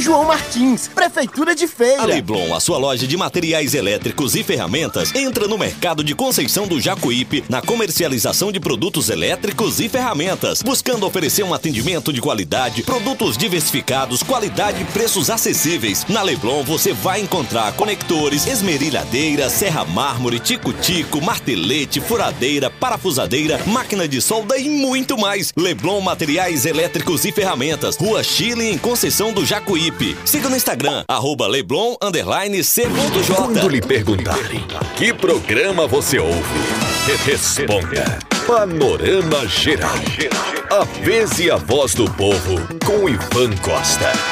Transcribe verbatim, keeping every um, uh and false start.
João Martins, Prefeitura de Feira. A Leblon, a sua loja de materiais elétricos e ferramentas, entra no mercado de Conceição do Jacuípe na comercialização de produtos elétricos e ferramentas, buscando oferecer um atendimento de qualidade, produtos diversificados, qualidade e preços acessíveis. Na Leblon você vai encontrar conectores, esmerilhadeira, serra mármore, tico-tico, martelete, furadeira, parafusadeira, máquina de solda e muito mais. Leblon Materiais Elétricos e Ferramentas, Rua Chile, em Conceição do Jacuípe. Siga no Instagram, arroba Leblon, underline C ponto J. Quando lhe perguntarem que programa você ouve, responda Panorama Geral. A vez e a voz do povo com Ivan Costa.